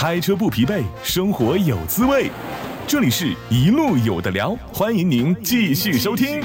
开车不疲惫，生活有滋味。这里是一路有的聊，欢迎您继续收听。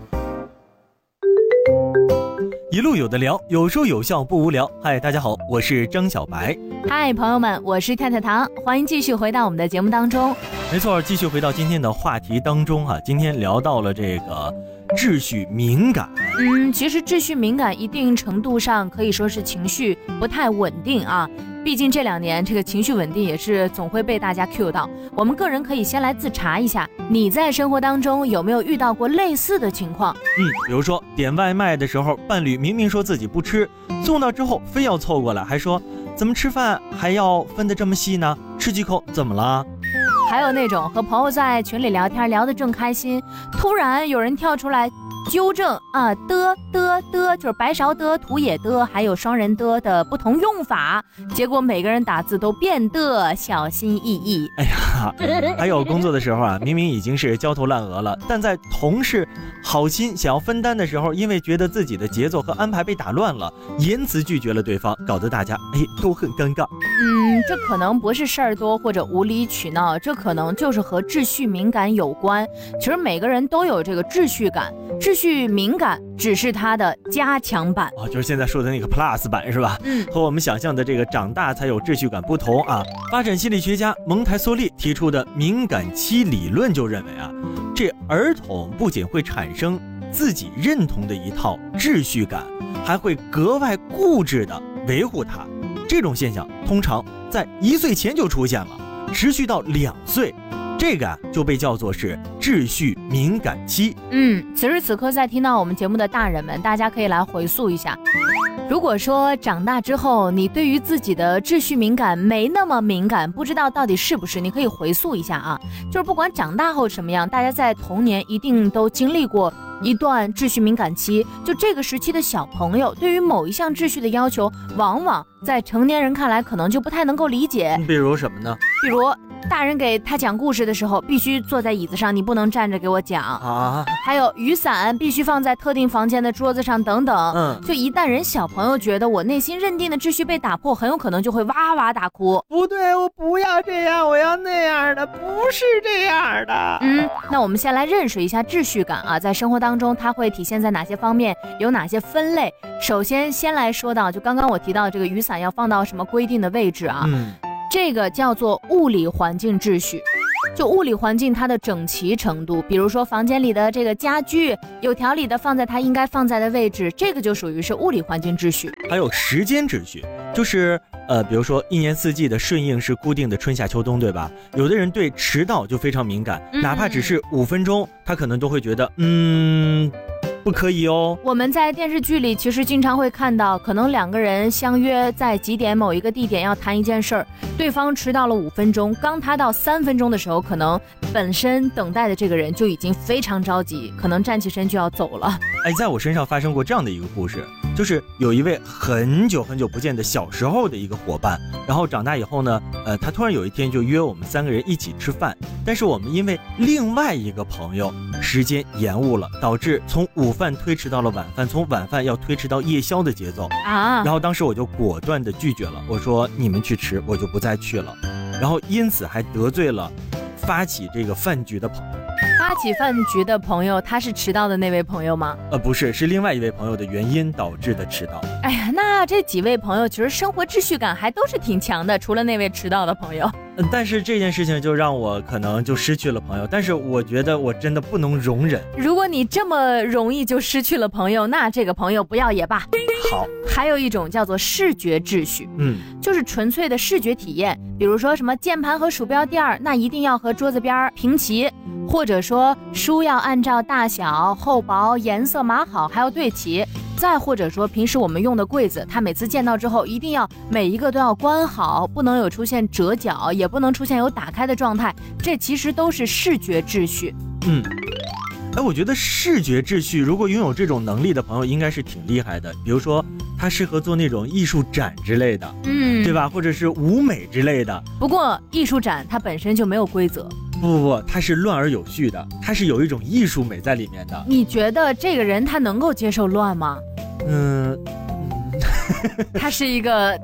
一路有的聊，有说有笑不无聊。嗨，大家好，我是张小白。 嗨，朋友们，我是太太糖，欢迎继续回到我们的节目当中。 没错，继续回到今天的话题当中啊，今天聊到了这个秩序敏感。 其实秩序敏感一定程度上可以说是情绪不太稳定啊。毕竟这2年这个情绪稳定也是总会被大家 cue 到。我们个人可以先来自查一下，你在生活当中有没有遇到过类似的情况？ 比如说点外卖的时候，伴侣明明说自己不吃，送到之后非要凑过来，还说怎么吃饭还要分得这么细呢？吃几口怎么了？ 还有那种和朋友在群里聊天，聊得正开心，突然有人跳出来纠正啊，就是白勺的、土野的，还有双人的不同用法，结果每个人打字都变得小心翼翼。 哎呀，还有工作的时候啊，明明已经是焦头烂额了，但在同事好心想要分担的时候，因为觉得自己的节奏和安排被打乱了，言辞拒绝了对方，搞得大家都很尴尬。 这可能不是事儿多或者无理取闹，这可能就是和秩序敏感有关。其实每个人都有这个秩序感，秩序敏感只是它的加强版就是现在说的那个 plus 版是吧？和我们想象的这个长大才有秩序感不同啊。发展心理学家蒙台梭利提出的敏感期理论就认为啊，这儿童不仅会产生自己认同的一套秩序感，还会格外固执地维护它。这种现象通常在1岁前就出现了，持续到2岁，这个就被叫做是秩序敏感期。 此时此刻在听到我们节目的大人们，大家可以来回溯一下，如果说长大之后你对于自己的秩序敏感没那么敏感，不知道到底是不是，你可以回溯一下啊，就是不管长大后什么样，大家在童年一定都经历过一段秩序敏感期。就这个时期的小朋友对于某一项秩序的要求，往往在成年人看来可能就不太能够理解。 比如什么呢？ 比如大人给他讲故事的时候，必须坐在椅子上，你不能站着给我讲啊。还有雨伞必须放在特定房间的桌子上等等。就一旦人小朋友觉得我内心认定的秩序被打破，很有可能就会哇哇大哭。 不对，我不要这样，我要那样的，不是这样的。 那我们先来认识一下秩序感啊，在生活当中它会体现在哪些方面，有哪些分类。首先来说到，就刚刚我提到这个雨伞要放到什么规定的位置啊。这个叫做物理环境秩序，就物理环境它的整齐程度，比如说房间里的这个家具有条理的放在它应该放在的位置，这个就属于是物理环境秩序。 还有时间秩序，就是比如说1年4季的顺应是固定的春夏秋冬，对吧？有的人对迟到就非常敏感，哪怕只是5分钟，他可能都会觉得不可以哦。我们在电视剧里其实经常会看到，可能2个人相约在几点某一个地点要谈一件事儿，对方迟到了5分钟，刚他到3分钟的时候，可能本身等待的这个人就已经非常着急，可能站起身就要走了。 在我身上发生过这样的一个故事，就是有一位很久不见的小时候的一个伙伴，然后长大以后呢，他突然有一天就约我们3个人一起吃饭，但是我们因为另外一个朋友时间延误了，导致从午饭推迟到了晚饭，从晚饭要推迟到夜宵的节奏然后当时我就果断地拒绝了，我说你们去吃，我就不再去了，然后因此还得罪了发起这个饭局的朋友。 发起饭局的朋友，他是迟到的那位朋友吗？ 不是，是另外一位朋友的原因导致的迟到。 那这几位朋友其实生活秩序感还都是挺强的，除了那位迟到的朋友。 但是这件事情就让我可能就失去了朋友，但是我觉得我真的不能容忍。 如果你这么容易就失去了朋友，那这个朋友不要也罢。 好， 还有一种叫做视觉秩序，就是纯粹的视觉体验，比如说什么键盘和鼠标垫儿，那一定要和桌子边平齐，或者说书要按照大小、厚薄、颜色码好，还要对齐。再或者说平时我们用的柜子，它每次见到之后一定要每一个都要关好，不能有出现折角，也不能出现有打开的状态，这其实都是视觉秩序。 我觉得视觉秩序如果拥有这种能力的朋友应该是挺厉害的，比如说他适合做那种艺术展之类的，对吧？或者是舞美之类的。 不过艺术展它本身就没有规则。 不，它是乱而有序的，它是有一种艺术美在里面的。 你觉得这个人他能够接受乱吗？他是一个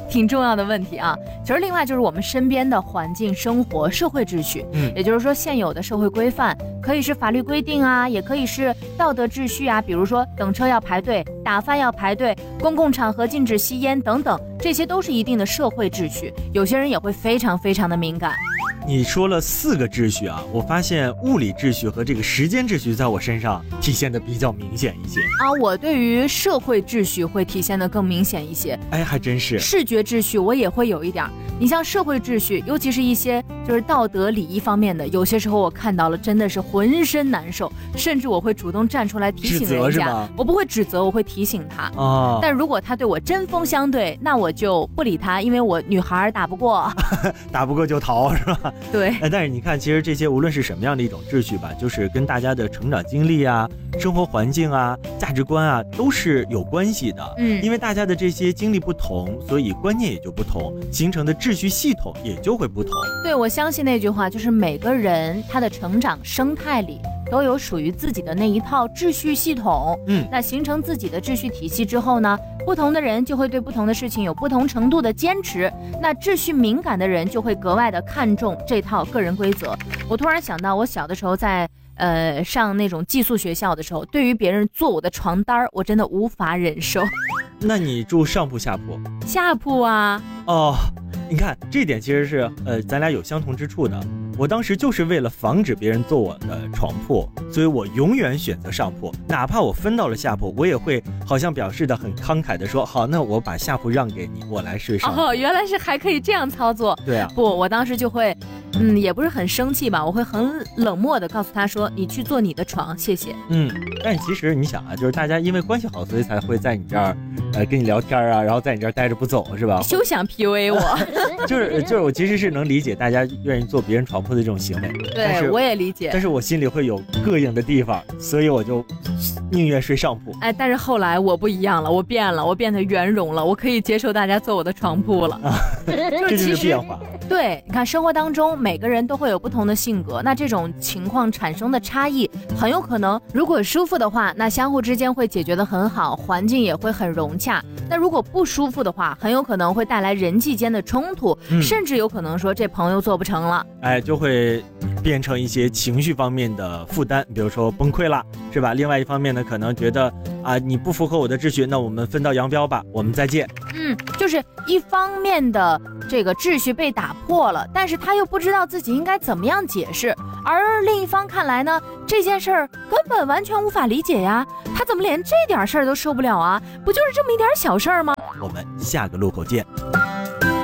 挺重要的问题啊。其实另外就是我们身边的环境、生活、社会秩序，也就是说现有的社会规范，可以是法律规定啊，也可以是道德秩序啊，比如说等车要排队，打饭要排队，公共场合禁止吸烟等等，这些都是一定的社会秩序。有些人也会非常非常的敏感。 你说了4个秩序啊，我发现物理秩序和这个时间秩序在我身上体现的比较明显一些啊。我对于社会秩序会体现的更明显一些。 哎，还真是。 视觉秩序我也会有一点。你像社会秩序，尤其是一些就是道德礼仪方面的，有些时候我看到了真的是浑身难受，甚至我会主动站出来提醒人家。我不会指责，我会提醒他。哦。但如果他对我针锋相对，那我就不理他，因为我女孩打不过。 打不过就逃，是吧？ 对。 但是你看，其实这些无论是什么样的一种秩序吧，就是跟大家的成长经历啊、生活环境啊、价值观啊都是有关系的。因为大家的这些经历不同，所以观念也就不同，形成的秩序系统也就会不同。 对，我相信那句话，就是每个人他的成长生态里都有属于自己的那一套秩序系统。那形成自己的秩序体系之后呢，不同的人就会对不同的事情有不同程度的坚持。那秩序敏感的人就会格外的看重这套个人规则。我突然想到，我小的时候在上那种寄宿学校的时候，对于别人坐我的床单，我真的无法忍受。 那你住上铺下铺？ 下铺啊。 哦，你看这点其实是咱俩有相同之处的。我当时就是为了防止别人坐我的床铺，所以我永远选择上铺，哪怕我分到了下铺，我也会好像表示的很慷慨的说，好，那我把下铺让给你，我来睡上铺。 哦，原来是还可以这样操作。 对啊。 不，我当时就会也不是很生气吧，我会很冷漠的告诉他说，你去坐你的床，谢谢。 但其实你想啊，就是大家因为关系好，所以才会在你这儿跟你聊天啊，然后在你这儿待着不走，是吧？ 休想 PUA 我。 就是我其实是能理解大家愿意坐别人床铺的这种行为。 对，我也理解。 但是我心里会有膈应的地方，所以我就宁愿睡上铺。 哎，但是后来我不一样了，我变了，我变得圆融了，我可以接受大家坐我的床铺了。 这就是变化。 对，你看生活当中每个人都会有不同的性格，那这种情况产生的差异很有可能，如果舒服的话，那相互之间会解决得很好，环境也会很融洽。那如果不舒服的话，很有可能会带来人际间的冲突，甚至有可能说这朋友做不成了。 哎，就会变成一些情绪方面的负担，比如说崩溃了，是吧？另外一方面呢，可能觉得你不符合我的秩序，那我们分道扬镳吧，我们再见。 就是一方面的这个秩序被打破了，但是他又不知道自己应该怎么样解释，而另一方看来呢，这件事儿根本完全无法理解呀，他怎么连这点事儿都受不了啊？不就是这么一点小事儿吗？ 我们下个路口见。